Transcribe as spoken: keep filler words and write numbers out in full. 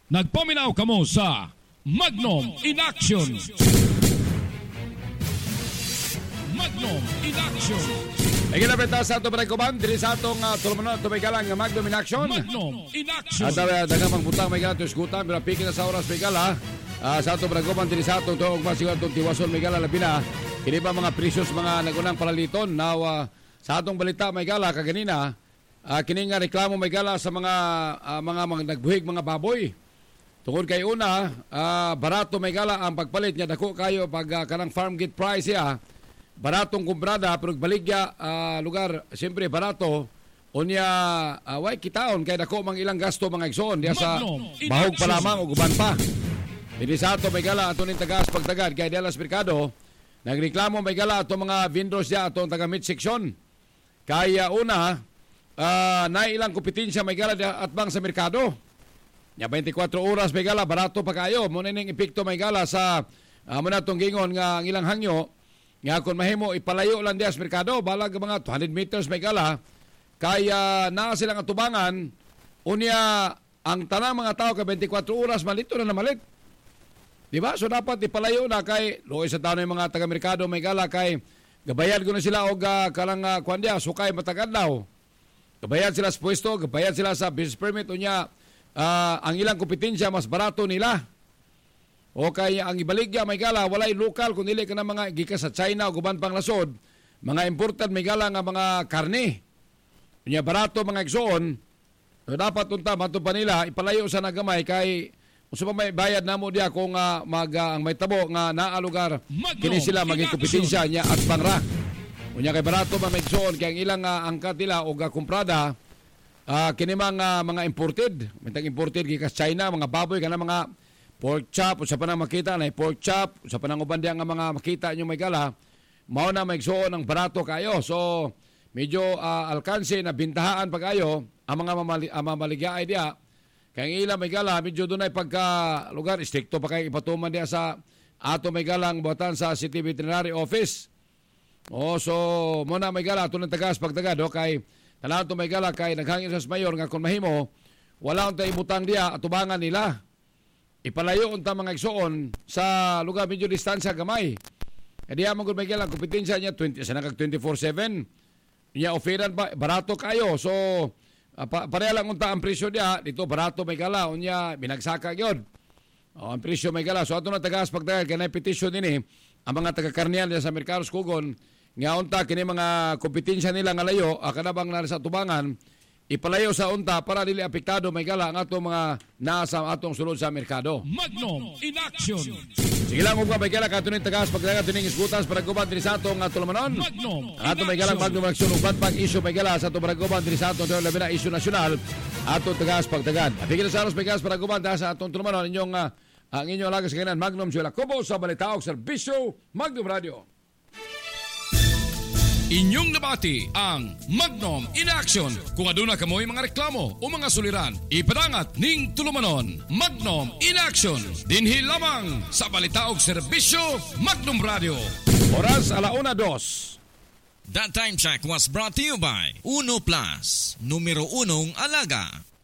Nagpaminaw kamo sa Magnum in Action. Magnum in Action. Ay ginapita sa ato Barangay diri sa atong uh, tulumanon at tumagalang Magnum in Action. Magnum in Action. At uh, dagang pangputang may galang tuskutan pero piki na sa oras may gala uh, sa atong Barangay diri sa atong tuog masigaw atong tiwason may gala labi na kini pa mga precious mga nagunang palaliton na uh, sa atong balita may gala kaganina uh, kini nga reklamo may gala sa mga uh, mga, mga nagbuhig mga baboy. Tungod kay una, uh, barato may gala ang pagpalit niya dako kayo pag uh, kanang farm gate price ya. Baratong kumbrada pero baligya uh, lugar siyempre barato unya uh, way kitaon kay dako mang ilang gasto mga igsoon diya sa bahog pa lamang ug uban pa. Dili sa ato may gala ato ning tagas pagtagad kay Delas Mercado nagreklamo may gala ato mga vendors diya ato taga meat section. Kaya una uh, na ilang kompetensya may gala at bang sa merkado. Nya twenty-four oras may gala barato pa kayo mo ning epekto may gala sa uh, mo natong gingon nga ang ilang hangyo nga kung mahimo ipalayo lang diya sa merkado balag mga two hundred meters may gala kaya na silang atubangan unya ang tanang mga tao kay twenty-four oras malito na na malit. Di ba? So dapat ipalayo na kay loy sa taon yung mga taga merkado may gala kay gabayad ko na sila og uh, kalang uh, kwan diya sukay matagad daw. Gabayad sila sa pwesto, gabayad sila sa business permit unya uh, ang ilang kompetensya mas barato nila. O kaya ang ibaligya may gala walay lokal kun dili kana mga gikas sa China ug uban pang nasod, mga imported may gala nga mga karne. Unya barato mga igsoon. So dapat unta matud pa nila ipalayo sa nagamay kay usa pa may bayad namo diya kung uh, mag uh, ang may tabo nga naa lugar kini sila maging kompetensya niya at pangra. Unya kay barato ba may igsoon kay ang ilang uh, angkat nila og uh, kumprada uh, kini mga mga imported, mitang imported gikas China mga baboy kana mga pork chop, usa pa nang makita na pork chop, usa pa nang uban diya nga mga makita nyo may gala, mao na maigsuon ng barato kayo. So, medyo uh, alkanse na bintahaan pa kayo ang mga mamali, uh, mamaligyaay diya. Kaya ila may gala, medyo doon ay pagka lugar, istrikto pa kayo ipatuman diya sa ato may galang buhatan sa City Veterinary Office. O, so, muna may gala, ito ng tagas pagtagad, o, kay talaan ito may gala, kay naghangin sa mayor, nga kung mahimo, wala ang tayo ibutang diya, atubangan nila. Ipalayo unta mga igsoon sa lugar medyo distansya gamay. E di amang may gala kompetensya niya twenty sa nagag twenty-four seven. Niya oferan ba barato kayo. So uh, pa, pareha lang unta ang presyo niya dito barato may gala unya binagsaka gyud. O ang presyo may gala. So ato na tagas pagdagal kanay petition dinhi ang mga taga-karnial sa Mercados Kugon nga unta kini mga kompetensya nila nga layo uh, kanabang na sa tubangan ipalayo sa unta para dili apektado may gala ang atong mga nasa atong sulod sa merkado. Magnum in Action. Sige lang ug may gala katuning tagas pagdagat tuning isgutas para guban diri sa atong tulumanon. Magnum. Ato may galang Magnum in Action uban pag issue may gala sa atong para guban diri sa atong labi na issue nasyonal atong tagas pagdagad. Apigil sa aros may gas para guban sa atong tulumanon inyong uh, ang inyong alagas kanan Magnum Joel Acobo sa balitaog serbisyo Magnum Radio. Inyong nabati ang Magnum in Action. Kung aduna kamoy mga reklamo o mga suliran, ipadangat ning tulumanon. Magnum in Action. Dinhi lamang sa balitaog serbisyo Magnum Radio. Oras alauna dos. That time check was brought to you by Uno Plus, numero unong alaga.